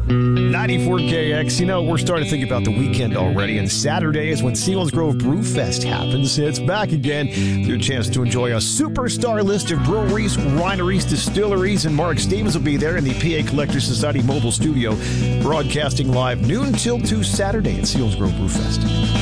94KX. You know, we're starting to think about the weekend already, and Saturday is when Selinsgrove Brewfest happens. It's back again. Your chance to enjoy a superstar list of breweries, wineries, distilleries, and Mark Stevens will be there in the PA Collectors Society mobile studio, broadcasting live noon till 2 Saturday at Selinsgrove Brewfest.